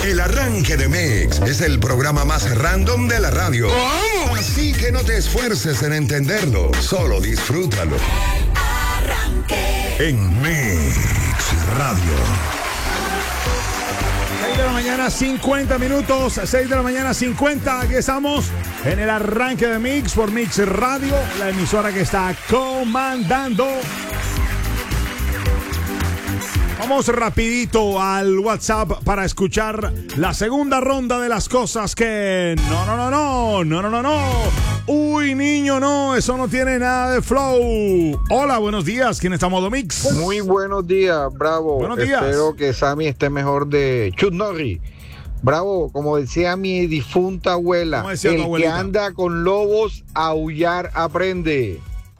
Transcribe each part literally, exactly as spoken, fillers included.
El Arranque de Mix es el programa más random de la radio. ¿Cómo? Así que no te esfuerces en entenderlo, solo disfrútalo. El Arranque en Mix Radio. seis de la mañana, cincuenta minutos. seis de la mañana, cincuenta. Aquí estamos en el Arranque de Mix por Mix Radio, la emisora que está comandando. Vamos rapidito al WhatsApp para escuchar la segunda ronda de las cosas que... No, no, no, no, no, no, no, no. Uy, niño, no, eso no tiene nada de flow. Hola, buenos días, ¿quién está en Modo Mix? Muy buenos días, Bravo. Buenos días. Espero que Sammy esté mejor de Chuck Norris. Bravo, como decía mi difunta abuela, ¿Cómo decía tu el que abuelita? anda con lobos, aullar aprende.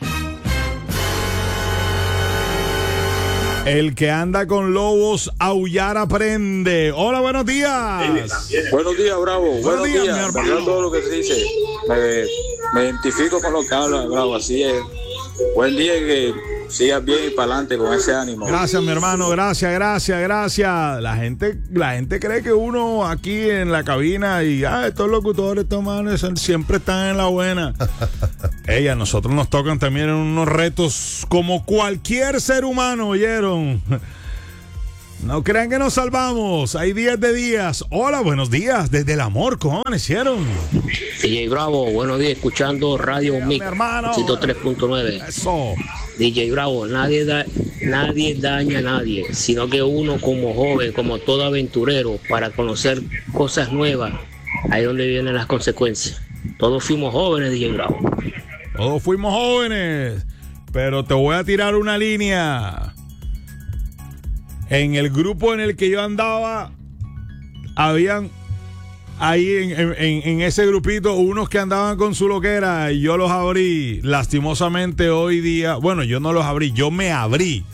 El que anda con lobos, aullar aprende. Hola, buenos días. Buenos días, Bravo. Buenos Buenos días, días. mi hermano. Verdad todo lo que se dice. Me, me identifico con lo que habla, Bravo. Así es. Buen día y que sigas bien y para adelante con ese ánimo. Gracias, mi hermano, gracias, gracias, gracias. La gente, la gente cree que uno aquí en la cabina y ah, estos locutores, estos manes siempre están en la buena. Ey, a nosotros nos tocan también unos retos como cualquier ser humano, ¿oyeron? No crean que nos salvamos. Hay días de días. Hola, buenos días. Desde el amor, ¿cómo amanecieron? D J Bravo, buenos días, escuchando Radio Mi Mix hermano. ciento tres punto nueve. Eso. D J Bravo, nadie, da, nadie daña a nadie, sino que uno como joven, como todo aventurero, para conocer cosas nuevas, ahí es donde vienen las consecuencias. Todos fuimos jóvenes, D J Bravo. Todos fuimos jóvenes. Pero te voy a tirar una línea. En el grupo en el que yo andaba, habían ahí en, en, en ese grupito unos que andaban con su loquera y yo los abrí. Lastimosamente hoy día, bueno, yo no los abrí, yo me abrí.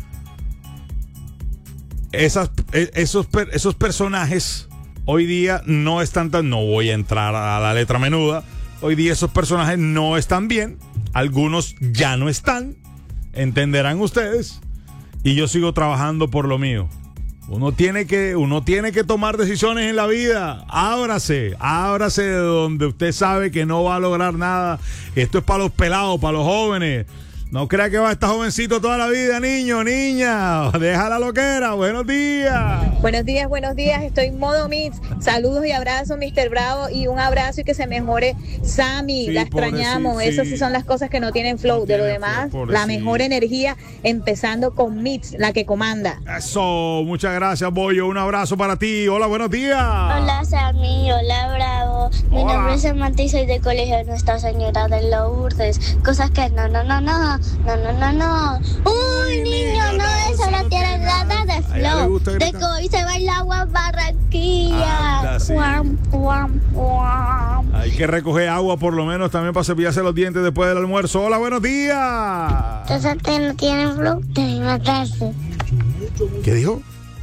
Esas, esos, esos personajes hoy día no están tan, no voy a entrar a la letra menuda, hoy día esos personajes no están bien, algunos ya no están, entenderán ustedes. Y yo sigo trabajando por lo mío. Uno tiene que, uno tiene que tomar decisiones en la vida. Ábrase, ábrase de donde usted sabe que no va a lograr nada. Esto es para los pelados, para los jóvenes. No crea que va a estar jovencito toda la vida, niño, niña. Deja la loquera. Buenos días. Buenos días, buenos días. Estoy en Modo Mix. Saludos y abrazos, mister Bravo. Y un abrazo y que se mejore Sammy. Sí, la extrañamos. pobrecito, Esas sí. sí son las cosas que no tienen flow. No de lo tiene demás, flow, la pobrecito. mejor energía, empezando con Mix, la que comanda. Eso, muchas gracias, Boyo. Un abrazo para ti. Hola, buenos días. Hola Sammy, hola Bravo. Mi Hola. nombre es Samantha y soy del colegio Nuestra Señora de Lourdes. Cosas que no, no, no, no, no, no, no, no. Uy, niño, no, eso no tiene nada de A ella le flow. gusta De gritar. que hoy se va el agua en Barranquilla. Anda, sí. Guam, guam, guam. Hay que recoger agua por lo menos también para cepillarse los dientes después del almuerzo. Hola, buenos días. Cosas que no tienen flow, deben matarse. ¿Qué dijo?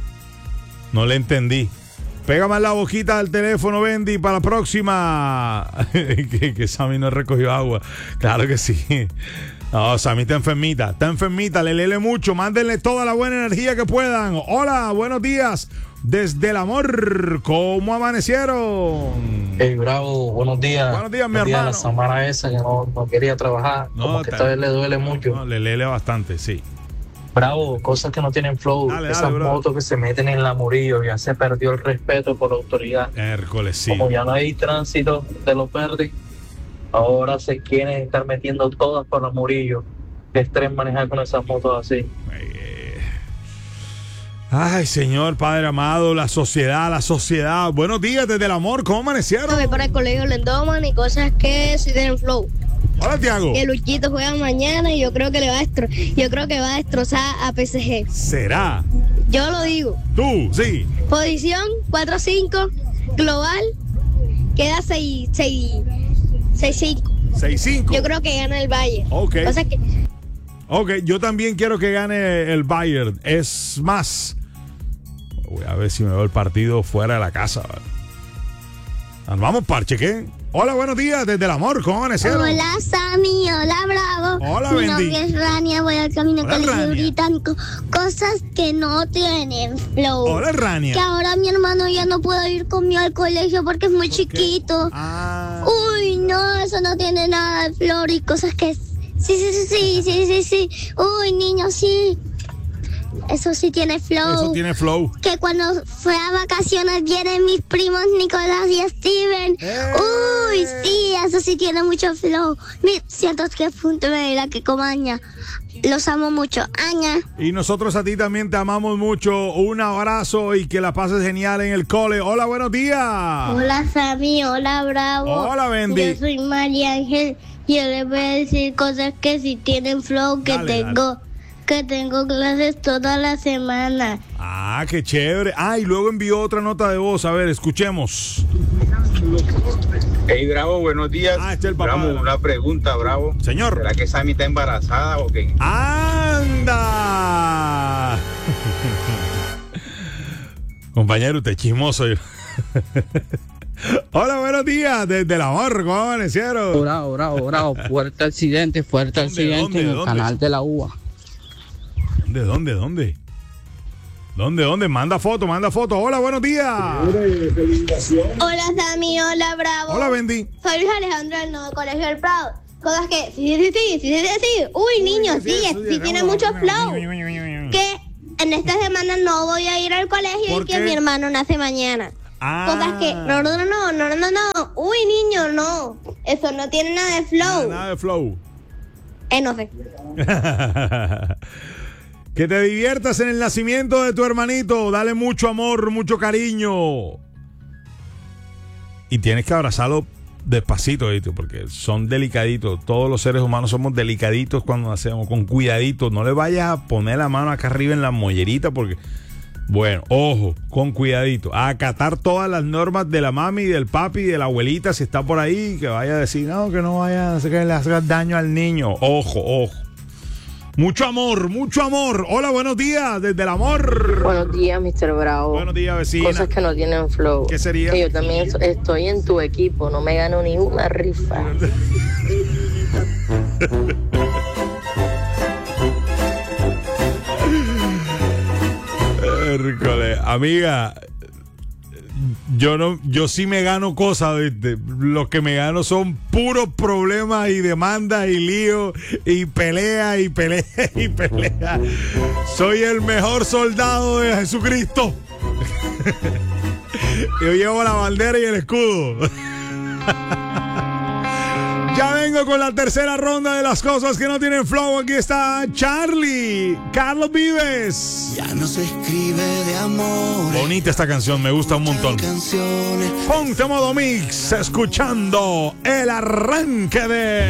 No le entendí. Pégame la boquita del teléfono, Bendy, para la próxima. que, que Sammy no recogió agua. Claro que sí. No, Sammy está enfermita. Está enfermita, le lele mucho. Mándenle toda la buena energía que puedan. Hola, buenos días. Desde el amor, ¿cómo amanecieron? Hey, Bravo, buenos días. Buenos días, mi Buenos días, hermano. la Samara esa que no, no quería trabajar. No, como que está- esta vez le duele mucho. No, le lele bastante, sí. Bravo, cosas que no tienen flow. Dale, Esas dale, bro. motos que se meten en la Murillo, ya se perdió el respeto por la autoridad. Hércules, sí. Como ya no hay tránsito de los verdes, ahora se quieren estar metiendo todas por la Murillo. Qué estrés manejar con esas motos así. Eh. Ay, Señor Padre amado, la sociedad, la sociedad. Buenos días desde el amor, ¿cómo amanecieron? Voy para el colegio Lendoman y cosas que sí tienen flow. Hola, Tiago. Que Luchito juega mañana y yo creo que le va a destro yo creo que va a destrozar a P S G. ¿Será? Yo lo digo. Tú, sí. Posición cuatro cinco, global, queda seis cinco. seis cinco. Yo creo que gana el Bayern. Ok. O sea que Ok, yo también quiero que gane el Bayern. Es más, voy a ver si me veo el partido fuera de la casa. ¿Vale? Nos vamos, parche, ¿qué? Hola, buenos días, desde el amor, ¿cómo amanecieron? Hola, Sammy, hola, Bravo. Hola, Mi Bendy. nombre es Rania, voy al camino Hola, colegio Rania. británico. Cosas que no tienen flow. Hola, Rania. Que ahora mi hermano ya no puede ir conmigo al colegio porque es muy chiquito. Ah. Uy, no, eso no tiene nada de flor y cosas que... Sí, sí, sí, sí, sí, sí, sí. Uy, niño, sí. Eso sí tiene flow. Eso tiene flow. Que cuando fue a vacaciones vienen mis primos Nicolás y Steven. ¡Eh! Uy, sí, eso sí tiene mucho flow. Mi ciento tres punto nueve, la que comaña. Los amo mucho. Aña. Y nosotros a ti también te amamos mucho. Un abrazo y que la pases genial en el cole. Hola, buenos días. Hola, Sammy. Hola, Bravo. Hola, Bendy. Yo soy María Ángel. Y yo les voy a decir cosas que sí tienen flow, que Dale, tengo... Que tengo clases toda la semana. Ah, qué chévere. Ah, y luego envió otra nota de voz. A ver, escuchemos. Hey, Bravo, buenos días. Ah, este es el papá Bravo, de la- una pregunta, Bravo. Señor. ¿Será que Sammy está embarazada o qué? ¡Anda! Compañero, usted es chismoso. Hola, buenos días. Desde el amor, ¿cómo amanecieron? Bravo, bravo, bravo. Fuerte accidente, fuerte ¿Dónde, accidente dónde, en el dónde? canal de la U A. ¿Dónde, dónde, dónde? ¿Dónde, dónde? Manda foto, manda foto. Hola, buenos días. Hola, Sammy. Hola, Bravo. Hola, Bendy. Soy Luis Alejandro del Nuevo Colegio del Prado. Cosas que sí, sí, sí, sí, sí, sí, sí. Uy, niños, sí, sí, sí tiene mucho flow. Que en esta semana no voy a ir al colegio ¿Por y que qué? mi hermano nace mañana. Ah. Cosas que, no, no, no, no, no, no, no. Uy, niño, no. Eso no tiene nada de flow. Nada de flow. Eh, no sé. Que te diviertas en el nacimiento de tu hermanito. Dale mucho amor, mucho cariño. Y tienes que abrazarlo despacito, ¿viste? Porque son delicaditos. Todos los seres humanos somos delicaditos cuando nacemos, con cuidadito. No le vayas a poner la mano acá arriba en la mollerita porque... Bueno, ojo, con cuidadito. A acatar todas las normas de la mami, del papi, de la abuelita, si está por ahí, que vaya a decir, no, que no vaya a hacer que le haga daño al niño. Ojo, ojo. Mucho amor, mucho amor. Hola, buenos días, desde el amor. Buenos días, mister Bravo. Buenos días, vecina. Cosas que no tienen flow. ¿Qué sería? Que yo también so- estoy en tu equipo, no me gano ni una rifa. Hércules, amiga, yo no, yo sí me gano cosas, ¿viste? Lo que me gano son puros problemas y demandas y líos y pelea y pelea y pelea. Soy el mejor soldado de Jesucristo. Yo llevo la bandera y el escudo. Ya vengo con la tercera ronda de las cosas que no tienen flow. Aquí está Charlie, Carlos Vives. Ya no se escribe de amor. Bonita esta canción, me gusta un montón. Canciones. Ponte modo mix, escuchando el arranque de